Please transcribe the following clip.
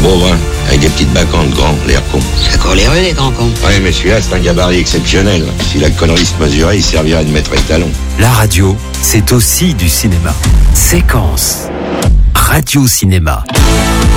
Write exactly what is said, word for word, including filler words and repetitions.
Beau, hein, avec des petites bacantes grands, l'air con. C'est coléreux, les grands cons. Ouais, mais celui-là, c'est un gabarit exceptionnel. Si la connerie se mesurait, il servirait de maître étalon. La radio, c'est aussi du cinéma. Séquence. Radio Cinéma.